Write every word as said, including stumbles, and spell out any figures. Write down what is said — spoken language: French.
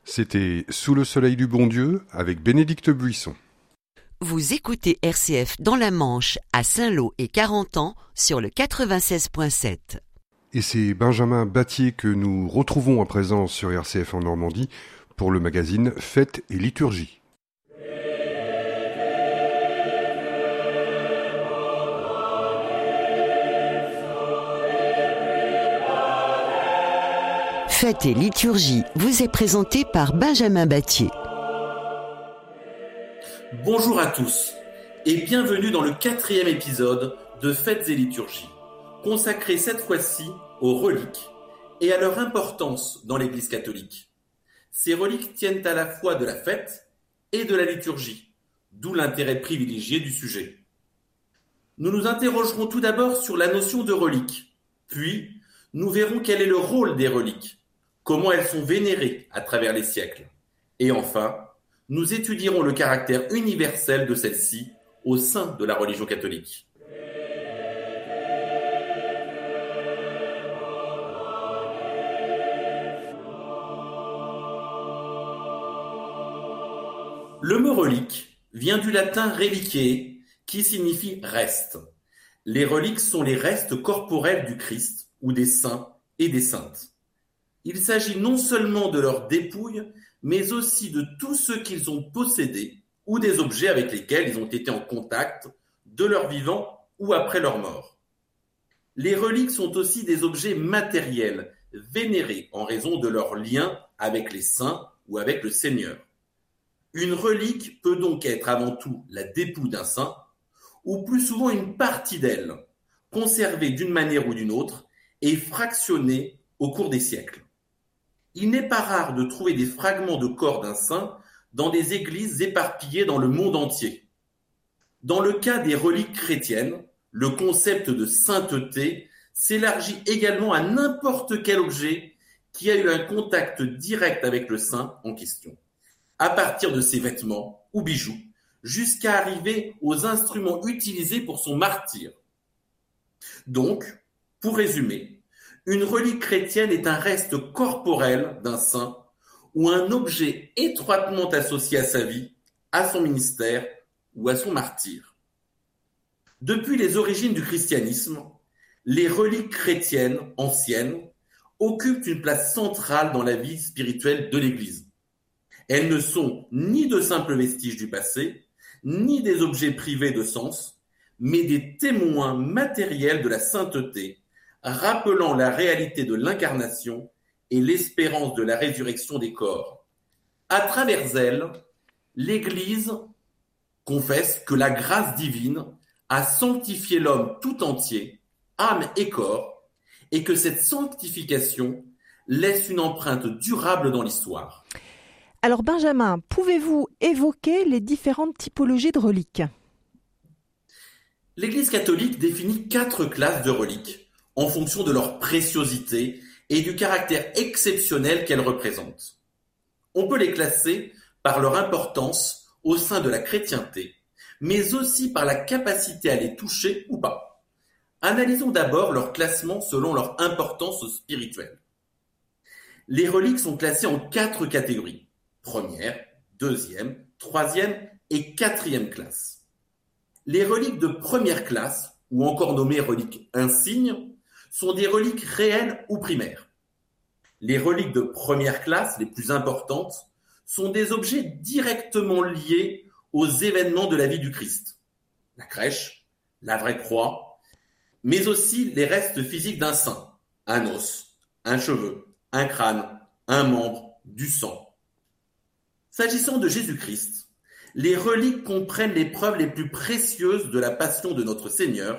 C'était Sous le soleil du bon Dieu avec Bénédicte Buisson. Vous écoutez R C F dans la Manche, à Saint-Lô et Carentan sur le quatre-vingt-seize virgule sept. Et c'est Benjamin Battier que nous retrouvons à présent sur R C F en Normandie pour le magazine Fêtes et Liturgie. Fêtes et Liturgie vous est présenté par Benjamin Battier. Bonjour à tous et bienvenue dans le quatrième épisode de Fêtes et Liturgie, consacré cette fois-ci aux reliques et à leur importance dans l'Église catholique. Ces reliques tiennent à la fois de la fête et de la liturgie, d'où l'intérêt privilégié du sujet. Nous nous interrogerons tout d'abord sur la notion de relique, puis nous verrons quel est le rôle des reliques, comment elles sont vénérées à travers les siècles, et enfin, nous étudierons le caractère universel de celle-ci au sein de la religion catholique. Le mot relique vient du latin reliquiae, qui signifie reste. Les reliques sont les restes corporels du Christ ou des saints et des saintes. Il s'agit non seulement de leurs dépouilles, mais aussi de tout ce qu'ils ont possédé ou des objets avec lesquels ils ont été en contact de leur vivant ou après leur mort. Les reliques sont aussi des objets matériels, vénérés en raison de leur lien avec les saints ou avec le Seigneur. Une relique peut donc être avant tout la dépouille d'un saint, ou plus souvent une partie d'elle, conservée d'une manière ou d'une autre et fractionnée au cours des siècles. Il n'est pas rare de trouver des fragments de corps d'un saint dans des églises éparpillées dans le monde entier. Dans le cas des reliques chrétiennes, le concept de sainteté s'élargit également à n'importe quel objet qui a eu un contact direct avec le saint en question, à partir de ses vêtements ou bijoux, jusqu'à arriver aux instruments utilisés pour son martyre. Donc, pour résumer, une relique chrétienne est un reste corporel d'un saint ou un objet étroitement associé à sa vie, à son ministère ou à son martyre. Depuis les origines du christianisme, les reliques chrétiennes anciennes occupent une place centrale dans la vie spirituelle de l'Église. Elles ne sont ni de simples vestiges du passé, ni des objets privés de sens, mais des témoins matériels de la sainteté, rappelant la réalité de l'incarnation et l'espérance de la résurrection des corps. À travers elles, l'Église confesse que la grâce divine a sanctifié l'homme tout entier, âme et corps, et que cette sanctification laisse une empreinte durable dans l'histoire. Alors Benjamin, pouvez-vous évoquer les différentes typologies de reliques ? L'Église catholique définit quatre classes de reliques, en fonction de leur préciosité et du caractère exceptionnel qu'elles représentent. On peut les classer par leur importance au sein de la chrétienté, mais aussi par la capacité à les toucher ou pas. Analysons d'abord leur classement selon leur importance spirituelle. Les reliques sont classées en quatre catégories: première, deuxième, troisième et quatrième classe. Les reliques de première classe, ou encore nommées reliques insignes, sont des reliques réelles ou primaires. Les reliques de première classe, les plus importantes, sont des objets directement liés aux événements de la vie du Christ. La crèche, la vraie croix, mais aussi les restes physiques d'un saint, un os, un cheveu, un crâne, un membre, du sang. S'agissant de Jésus-Christ, les reliques comprennent les preuves les plus précieuses de la passion de notre Seigneur,